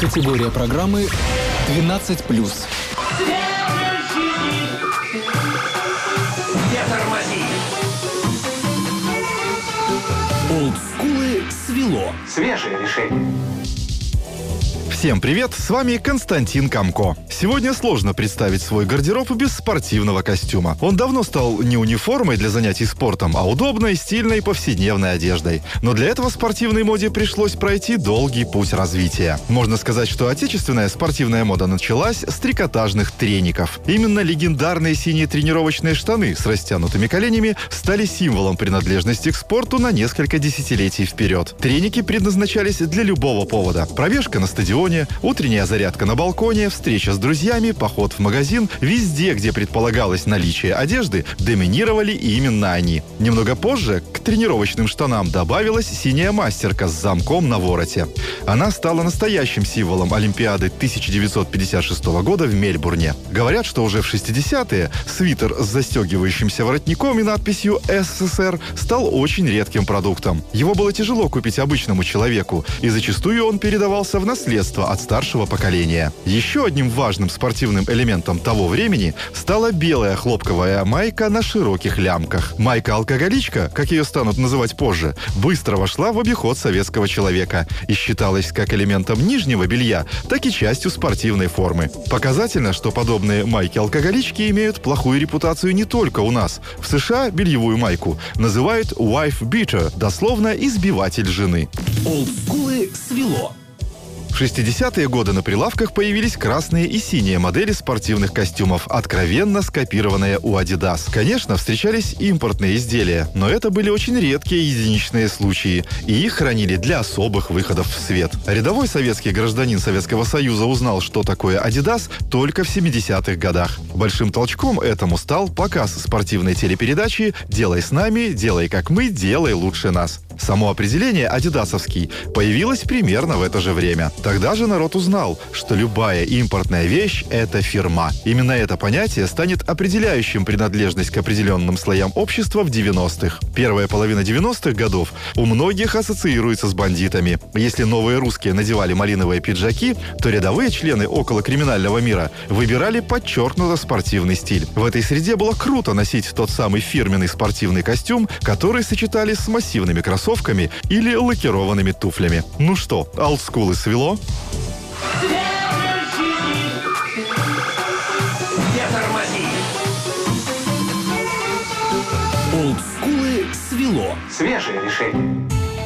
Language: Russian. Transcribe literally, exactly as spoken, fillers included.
Категория программы двенадцать плюс. Не тормози! Олдскулы свело. Свежее решение. Всем привет, с вами Константин Камко. Сегодня сложно представить свой гардероб без спортивного костюма. Он давно стал не униформой для занятий спортом, а удобной, стильной, повседневной одеждой. Но для этого спортивной моде пришлось пройти долгий путь развития. Можно сказать, что отечественная спортивная мода началась с трикотажных треников. Именно легендарные синие тренировочные штаны с растянутыми коленями стали символом принадлежности к спорту на несколько десятилетий вперед. Треники предназначались для любого повода. Пробежка на стадионе, утренняя зарядка на балконе, встреча с друзьями, поход в магазин. Везде, где предполагалось наличие одежды, доминировали именно они. Немного позже к тренировочным штанам добавилась синяя мастерка с замком на вороте. Она стала настоящим символом Олимпиады тысяча девятьсот пятьдесят шестого года в Мельбурне. Говорят, что уже в шестидесятые свитер с застегивающимся воротником и надписью «СССР» стал очень редким продуктом. Его было тяжело купить обычному человеку, и зачастую он передавался в наследство от старшего поколения. Еще одним важным спортивным элементом того времени стала белая хлопковая майка на широких лямках. Майка-алкоголичка, как ее станут называть позже, быстро вошла в обиход советского человека и считалась как элементом нижнего белья, так и частью спортивной формы. Показательно, что подобные майки-алкоголички имеют плохую репутацию не только у нас. В США бельевую майку называют wife beater, дословно избиватель жены. Олдскулы свело. В шестидесятые годы на прилавках появились красные и синие модели спортивных костюмов, откровенно скопированные у Adidas. Конечно, встречались импортные изделия, но это были очень редкие единичные случаи, и их хранили для особых выходов в свет. Рядовой советский гражданин Советского Союза узнал, что такое Adidas, только в семидесятых годах. Большим толчком этому стал показ спортивной телепередачи «Делай с нами, делай как мы, делай лучше нас». Само определение «адидасовский» появилось примерно в это же время. Тогда же народ узнал, что любая импортная вещь – это фирма. Именно это понятие станет определяющим принадлежность к определенным слоям общества в девяностых. Первая половина девяностых годов у многих ассоциируется с бандитами. Если новые русские надевали малиновые пиджаки, то рядовые члены околокриминального мира выбирали подчеркнуто спортивный стиль. В этой среде было круто носить тот самый фирменный спортивный костюм, который сочетали с массивными кроссовками или лакированными туфлями. Ну что, олдскулы свело? Не тормози! Олдскулы свело. Свежее решение.